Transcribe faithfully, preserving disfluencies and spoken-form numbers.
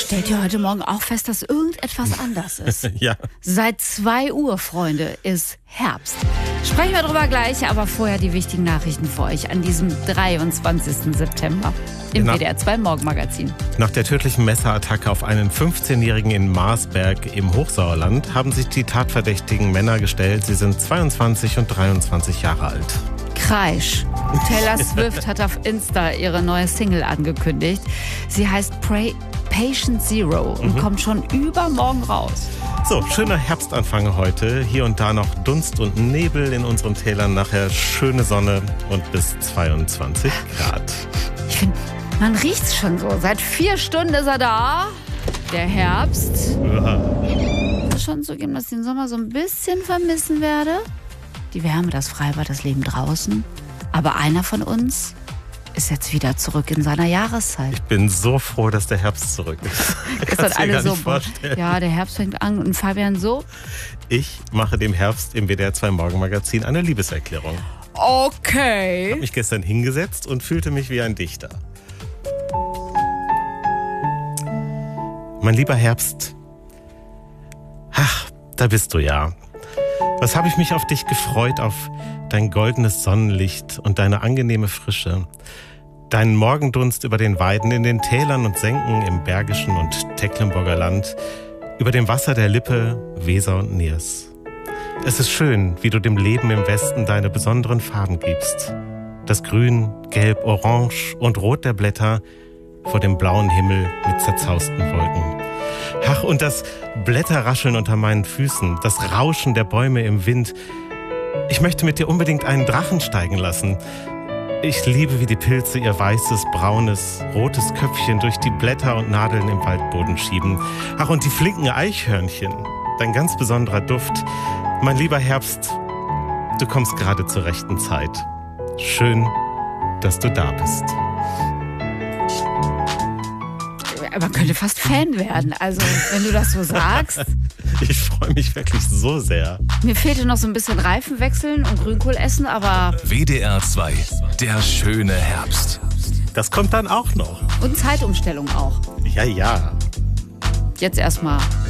Stellt ihr heute Morgen auch fest, dass irgendetwas anders ist? Ja. Seit zwei Uhr, Freunde, ist Herbst. Sprechen wir darüber gleich, aber vorher die wichtigen Nachrichten für euch an diesem dreiundzwanzigsten September im Nach- W D R zwei Morgenmagazin. Nach der tödlichen Messerattacke auf einen fünfzehnjährigen in Marsberg im Hochsauerland haben sich die tatverdächtigen Männer gestellt. Sie sind zweiundzwanzig und dreiundzwanzig Jahre alt. Kreisch. Taylor Swift hat auf Insta ihre neue Single angekündigt. Sie heißt Pray Patient Zero und mhm. kommt schon übermorgen raus. So, schöner Herbstanfang heute. Hier und da noch Dunst und Nebel in unseren Tälern. Nachher schöne Sonne und bis zweiundzwanzig Grad. Ich finde, man riecht's schon so. Seit vier Stunden ist er da. Der Herbst. Ja. Ich muss schon zugeben, dass ich den Sommer so ein bisschen vermissen werde. Die Wärme, das Freibad, das Leben draußen. Aber einer von uns ist jetzt wieder zurück in seiner Jahreszeit. Ich bin so froh, dass der Herbst zurück ist. Es hat alle so ja, der Herbst fängt an. Und Fabian so? Ich mache dem Herbst im W D R zwei Morgenmagazin eine Liebeserklärung. Okay. Ich habe mich gestern hingesetzt und fühlte mich wie ein Dichter. Mein lieber Herbst, ach, da bist du ja. Was habe ich mich auf dich gefreut, auf dein goldenes Sonnenlicht und deine angenehme Frische. Deinen Morgendunst über den Weiden in den Tälern und Senken im Bergischen und Tecklenburger Land, über dem Wasser der Lippe, Weser und Niers. Es ist schön, wie du dem Leben im Westen deine besonderen Farben gibst. Das Grün, Gelb, Orange und Rot der Blätter vor dem blauen Himmel mit zerzausten Wolken. Ach, und das Blätterrascheln unter meinen Füßen, das Rauschen der Bäume im Wind. Ich möchte mit dir unbedingt einen Drachen steigen lassen. Ich liebe, wie die Pilze ihr weißes, braunes, rotes Köpfchen durch die Blätter und Nadeln im Waldboden schieben. Ach, und die flinken Eichhörnchen, dein ganz besonderer Duft. Mein lieber Herbst, du kommst gerade zur rechten Zeit. Schön, dass du da bist. Man könnte fast Fan werden, also wenn du das so sagst. Ich freue mich wirklich so sehr. Mir fehlte noch so ein bisschen Reifen wechseln und Grünkohl essen, aber... W D R zwei, der schöne Herbst. Das kommt dann auch noch. Und Zeitumstellung auch. Ja, ja. Jetzt erstmal